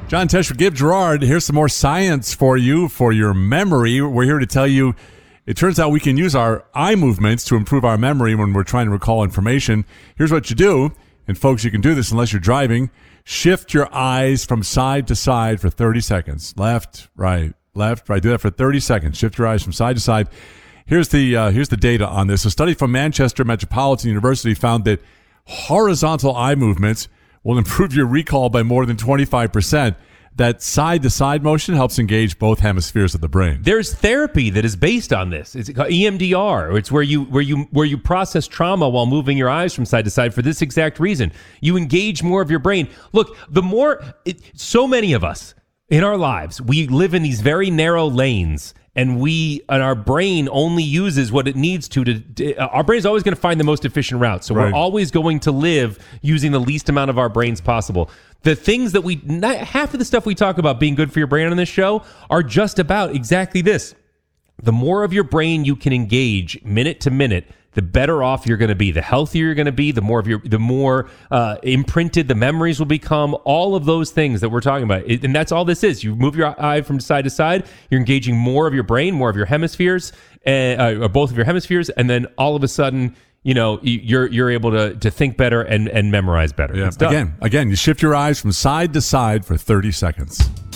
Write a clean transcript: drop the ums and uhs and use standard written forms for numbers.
John Tesh with Gabe Gerard. Here's some more science for you for your memory. We're here to tell you it turns out we can use our eye movements to improve our memory when we're trying to recall information. Here's what you do. And folks, you can do this unless you're driving. Shift your eyes from side to side for 30 seconds. Left, right. Do that for 30 seconds. Shift your eyes from side to side. Here's the data on this. A study from Manchester Metropolitan University found that horizontal eye movements will improve your recall by more than 25%. That side-to-side motion helps engage both hemispheres of the brain. There's therapy that is based on this. It's called EMDR. It's where you process trauma while moving your eyes from side to side for this exact reason. You engage more of your brain. Look, so many of us in our lives, we live in these very narrow lanes. And our brain only uses what it needs to our brain is always going to find the most efficient route. So we're always going to live using the least amount of our brains possible. The things that half of the stuff we talk about being good for your brain on this show are just about exactly this. The more of your brain you can engage minute to minute, the better off you're going to be. The healthier you're going to be, the more imprinted the memories will become. All of those things that we're talking about, and that's all this is. You move your eye from side to side. You're engaging more of your brain, more of your hemispheres, or both of your hemispheres, and then all of a sudden, you're able to think better and memorize better. Yeah. Again, you shift your eyes from side to side for 30 seconds.